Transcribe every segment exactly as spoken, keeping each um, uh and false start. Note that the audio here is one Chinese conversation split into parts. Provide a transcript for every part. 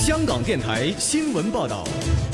香港电台新闻报道。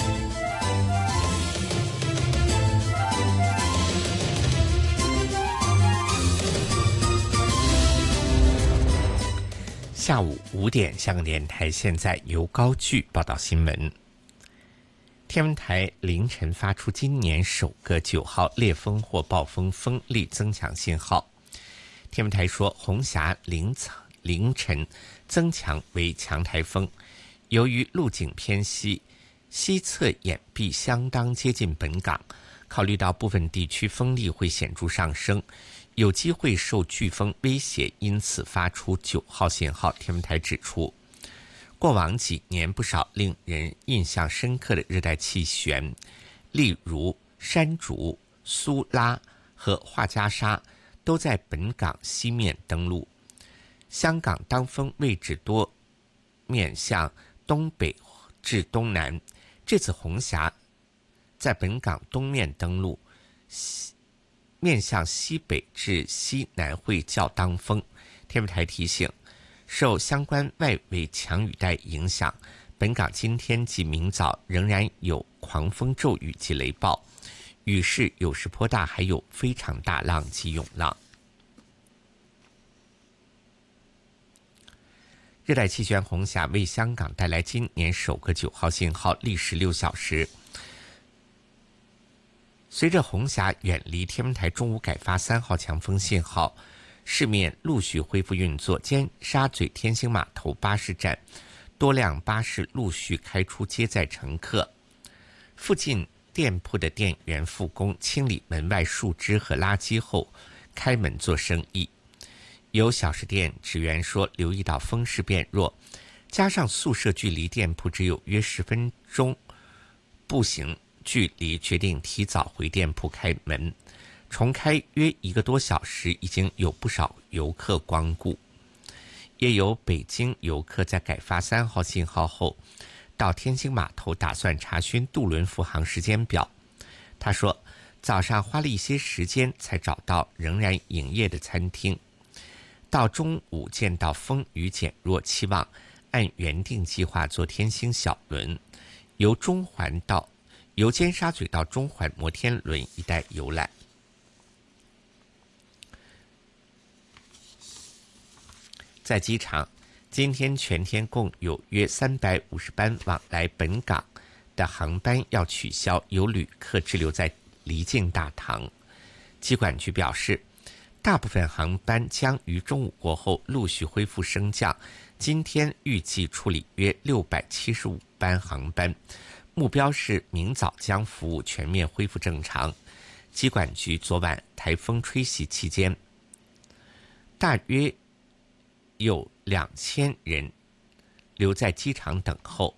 下午五点，香港电台现在由高炬报道新闻。天文台凌晨发出今年首个九号烈风或暴风风力增强信号。天文台说，红霞凌凌晨增强为强台风，由于路径偏西，西侧眼壁相当接近本港，考虑到部分地区风力会显著上升，有机会受飓风威胁，因此发出九号信号。天文台指出，过往几年不少令人印象深刻的热带气旋，例如山竹、苏拉和画家沙，都在本港西面登陆。香港当风位置多面向东北至东南，这次红霞在本港东面登陆，面向西北至西南会较当风。天文台提醒，受相关外围强雨带影响，本港今天及明早仍然有狂风骤雨及雷暴，雨势有时颇大，还有非常大浪及涌浪。热带气旋红霞为香港带来今年首个九号信号，历时六小时。随着红霞远离，天文台中午改发三号强风信号，市面陆续恢复运作。尖沙咀天星码头巴士站多辆巴士陆续开出接载乘客，附近店铺的店员复工清理门外树枝和垃圾后开门做生意。有小食店职员说，留意到风势变弱，加上宿舍距离店铺只有约十分钟步行距离，决定提早回店铺开门。重开约一个多小时，已经有不少游客光顾。也有北京游客在改发三号信号后，到天星码头打算查询渡轮复航时间表。他说，早上花了一些时间才找到仍然营业的餐厅。到中午见到风雨减弱，期望按原定计划坐天星小轮，由中环到由尖沙咀到中环摩天轮一带游览。在机场，今天全天共有约三百五十班往来本港的航班要取消，有旅客滞留在离境大堂。机管局表示，大部分航班将于中午过后陆续恢复升降，今天预计处理约六百七十五班航班，目标是明早将服务全面恢复正常。机管局昨晚台风吹袭期间，大约有两千人留在机场等候。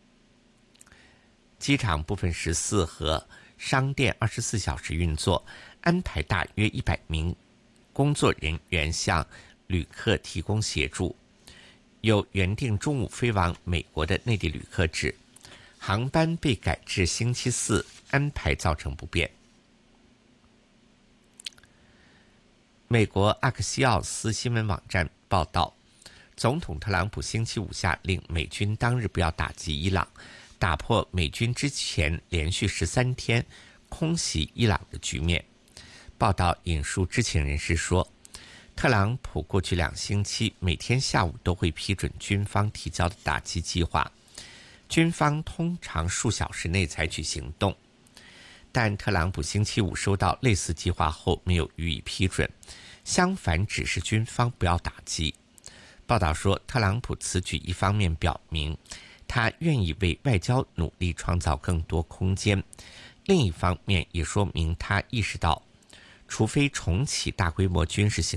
机场部分十四和商店二十四小时运作，安排大约一百名工作人员向旅客提供协助。有原定中午飞往美国的内地旅客指，航班被改至星期四，安排造成不便。美国阿克西奥斯新闻网站报道，总统特朗普星期五下令美军当日不要打击伊朗，打破美军之前连续十三天空袭伊朗的局面。报道引述知情人士说，特朗普过去两星期每天下午都会批准军方提交的打击计划，军方通常数小时内采取行动。但特朗普星期五收到类似计划后没有予以批准，相反指示军方不要打击。报道说，特朗普此举一方面表明他愿意为外交努力创造更多空间，另一方面也说明他意识到除非重启大规模军事行